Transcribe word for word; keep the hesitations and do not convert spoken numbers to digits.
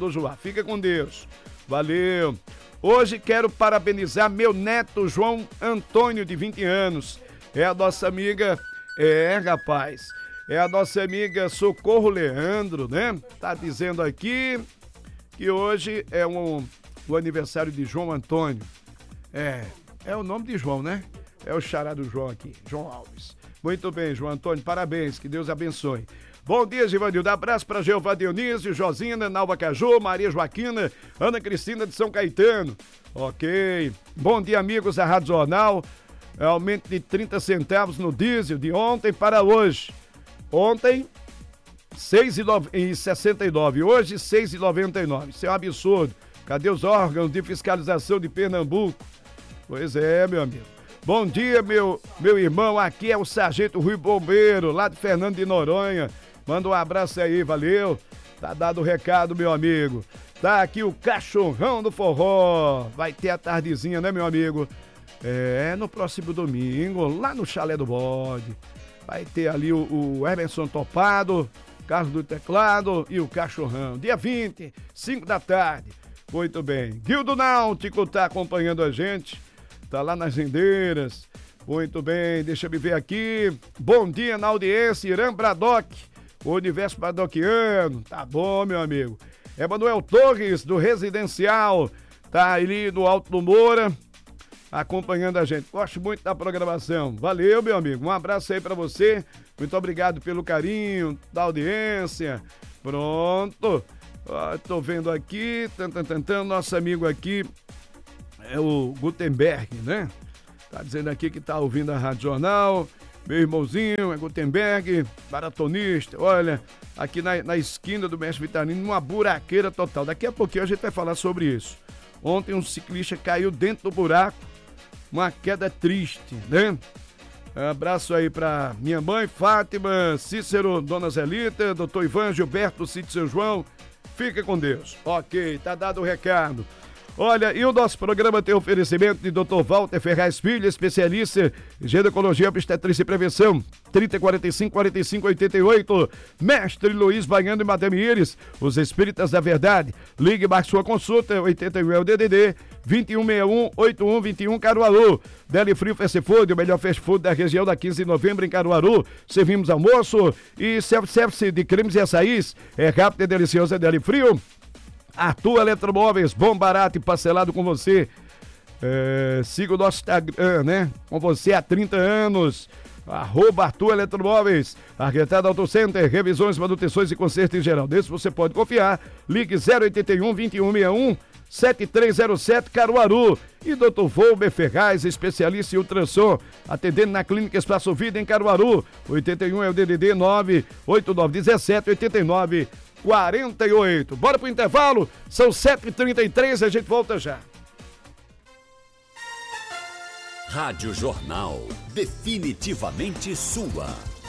do Joá. Fica com Deus. Valeu. Hoje quero parabenizar meu neto João Antônio, de vinte anos. É a nossa amiga, é, rapaz, é a nossa amiga Socorro Leandro, né? Tá dizendo aqui que hoje é um, o aniversário de João Antônio. É, é o nome de João, né? É o xará do João aqui, João Alves. Muito bem, João Antônio, parabéns, que Deus abençoe. Bom dia, Givanildo. Abraço para Jeová Dionísio, Josina, Nalva Caju, Maria Joaquina, Ana Cristina de São Caetano. Ok. Bom dia, amigos da Rádio Jornal. Aumento de trinta centavos no diesel de ontem para hoje. Ontem, seis reais e sessenta e nove centavos. Hoje, seis reais e noventa e nove centavos. Isso é um absurdo. Cadê os órgãos de fiscalização de Pernambuco? Pois é, meu amigo. Bom dia, meu, meu irmão. Aqui é o Sargento Rui Bombeiro, lá de Fernando de Noronha. Manda um abraço aí, valeu. Tá dado o recado, meu amigo. Tá aqui o Cachorrão do Forró. Vai ter a tardezinha, né, meu amigo? É, no próximo domingo, lá no Chalé do Bode. Vai ter ali o, o Emerson Topado, Carlos do Teclado e o Cachorrão. Dia vinte, cinco da tarde. Muito bem. Guildo Náutico tá acompanhando a gente. Tá lá nas rendeiras. Muito bem, deixa eu ver aqui. Bom dia na audiência, Irã Bradock. O universo bradockiano. Tá bom, meu amigo. Emanuel Torres, do Residencial. Tá ali no Alto do Moura, acompanhando a gente. Gosto muito da programação. Valeu, meu amigo. Um abraço aí pra você. Muito obrigado pelo carinho da audiência. Pronto. Ó, tô vendo aqui. Tan, tan, tan, tan, nosso amigo aqui é o Gutenberg, né? Tá dizendo aqui que tá ouvindo a Rádio Jornal. Meu irmãozinho é Gutenberg, maratonista. Olha, aqui na, na esquina do Mestre Vitalino, uma buraqueira total. Daqui a pouquinho a gente vai falar sobre isso. Ontem um ciclista caiu dentro do buraco, uma queda triste, né? Abraço aí pra minha mãe, Fátima, Cícero, Dona Zelita, doutor Ivan, Gilberto, Sítio Seu João. Fica com Deus. Ok, tá dado o recado. Olha, e o nosso programa tem oferecimento de doutor Walter Ferraz Filho, especialista em ginecologia, obstetrícia e prevenção, trinta, quarenta e cinco, quarenta e cinco, oitenta e oito. Mestre Luiz Baiano e Madame Iris, os Espíritas da Verdade. Ligue, marque sua consulta, oitenta e um é o D D D, vinte e um sessenta e um, oitenta e um vinte e um, Caruaru. Deli Frio Fast Food, o melhor fast food da região, da quinze de novembro em Caruaru. Servimos almoço e self-service de cremes e açaís. É rápido e delicioso, é Deli Frio. Arthur Eletromóveis, bom, barato e parcelado com você. É, siga o nosso Instagram, né? Com você há trinta anos. Arroba Arthur Eletromóveis. Arquetada Auto Center, revisões, manutenções e conserto em geral. Desse você pode confiar. Ligue zero oitenta e um, vinte e um sessenta e um, sete três zero sete, Caruaru. E doutor Volber Ferraz, especialista em ultrassom, atendendo na Clínica Espaço Vida em Caruaru. oitenta e um é o D D D nove oito nove um sete, oito nove quarenta e oito. Bora pro intervalo, são sete e trinta e três, a gente volta já. Rádio Jornal, definitivamente sua.